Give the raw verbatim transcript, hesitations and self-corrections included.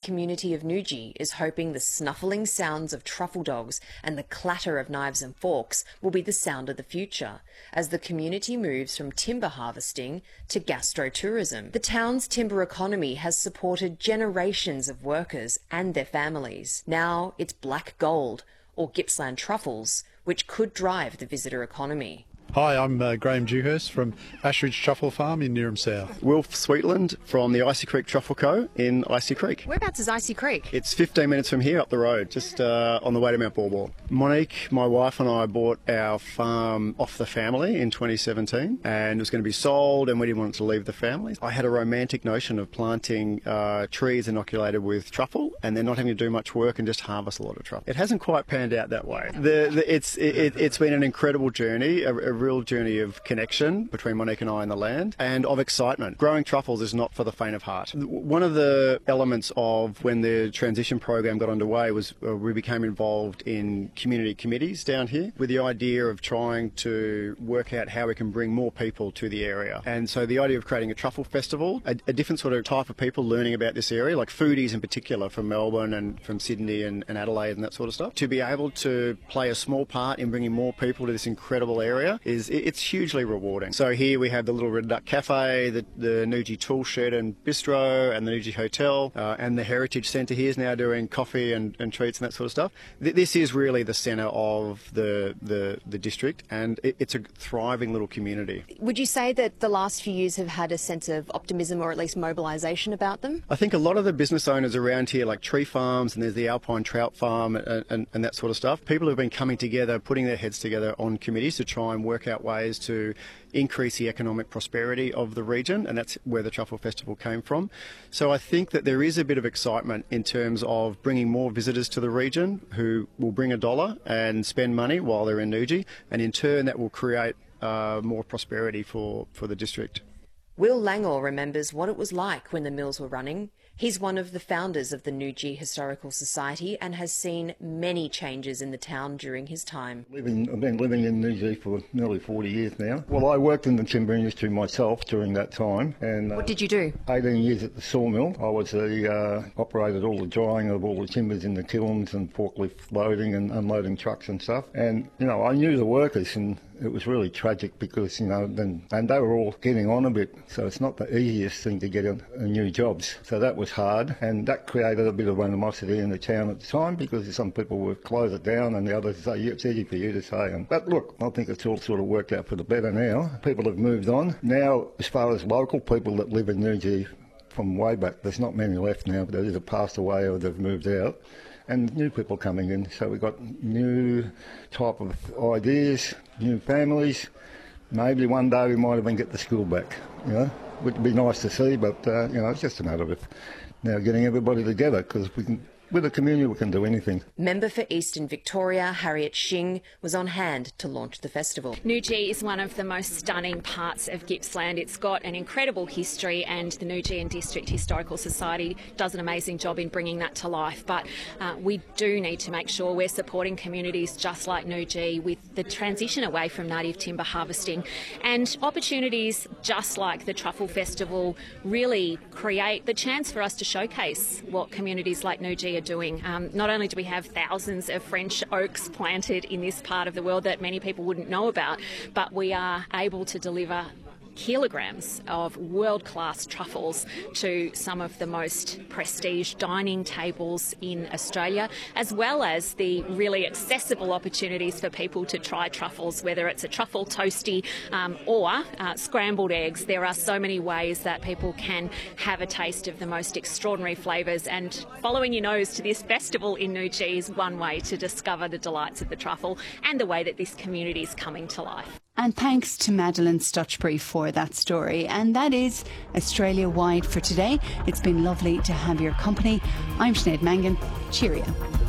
community of Newgee is hoping the snuffling sounds of truffle dogs and the clatter of knives and forks will be the sound of the future, as the community moves from timber harvesting to gastro-tourism. The town's timber economy has supported generations of workers and their families. Now it's black gold, or Gippsland truffles, which could drive the visitor economy. Hi, I'm uh, Graham Dewhurst from Ashridge Truffle Farm in Neerim South. Wilf Sweetland from the Icy Creek Truffle Co. in Icy Creek. Whereabouts is Icy Creek? It's fifteen minutes from here up the road, just uh, on the way to Mount Baw Baw. Monique, my wife, and I bought our farm off the family in twenty seventeen, and it was going to be sold and we didn't want it to leave the family. I had a romantic notion of planting uh, trees inoculated with truffle and then not having to do much work and just harvest a lot of truffle. It hasn't quite panned out that way. The, the, it's, it, it's been an incredible journey, a, a real journey of connection between Monique and I and the land, and of excitement. Growing truffles is not for the faint of heart. One of the elements of when the transition program got underway was uh, we became involved in community committees down here with the idea of trying to work out how we can bring more people to the area. And so the idea of creating a truffle festival, a, a different sort of type of people learning about this area, like foodies in particular from Melbourne and from Sydney and, and Adelaide and that sort of stuff, to be able to play a small part in bringing more people to this incredible area is it's hugely rewarding. So here we have the Little Red Duck Cafe, the, the Newgee Tool Shed and Bistro, and the Newgee Hotel, uh, and the Heritage Centre here is now doing coffee and, and treats and that sort of stuff. Th this is really the centre of the, the, the district, and it, it's a thriving little community. Would you say that the last few years have had a sense of optimism or at least mobilisation about them? I think a lot of the business owners around here, like Tree Farms, and there's the Alpine Trout Farm and, and, and that sort of stuff, people have been coming together, putting their heads together on committees to try and work out ways to increase the economic prosperity of the region, and that's where the Truffle Festival came from. So I think that there is a bit of excitement in terms of bringing more visitors to the region who will bring a dollar and spend money while they're in Newgee, and in turn that will create uh, more prosperity for, for the district. Will Langor remembers what it was like when the mills were running. He's one of the founders of the Newgee Historical Society and has seen many changes in the town during his time. Living, I've been living in Newgee for nearly forty years now. Well, I worked in the timber industry myself during that time. And what did you do? Uh, eighteen years at the sawmill. I was the uh, operated all the drying of all the timbers in the kilns and forklift loading and unloading trucks and stuff. And, you know, I knew the workers, and it was really tragic because, you know, then, and they were all getting on a bit. So it's not the easiest thing to get a, a new jobs. So that was hard, and that created a bit of animosity in the town at the time because some people would close it down and the others say, yeah, it's easy for you to say. And, but look, I think it's all sort of worked out for the better now. People have moved on. Now, as far as local people that live in Newgee from way back, there's not many left now, but they've either passed away or they've moved out. And new people coming in, so we've got new type of ideas, new families. Maybe one day we might even get the school back, you know, which would be nice to see, but, uh, you know, it's just a matter of now getting everybody together, because we can, with a community we can do anything. Member for Eastern Victoria, Harriet Shing, was on hand to launch the festival. Newgee is one of the most stunning parts of Gippsland. It's got an incredible history, and the Newgee and District Historical Society does an amazing job in bringing that to life. But uh, we do need to make sure we're supporting communities just like Newgee with the transition away from native timber harvesting, and opportunities just like the Truffle Festival really create the chance for us to showcase what communities like Newgee are doing. Um, not only do we have thousands of French oaks planted in this part of the world that many people wouldn't know about, but we are able to deliver kilograms of world-class truffles to some of the most prestige dining tables in Australia, as well as the really accessible opportunities for people to try truffles, whether it's a truffle toasty um, or uh, scrambled eggs. There are so many ways that people can have a taste of the most extraordinary flavours, and following your nose to this festival in Newgee is one way to discover the delights of the truffle and the way that this community is coming to life. And thanks to Madeleine Stutchbury for that story. And that is Australia-wide for today. It's been lovely to have your company. I'm Sinead Mangan. Cheerio.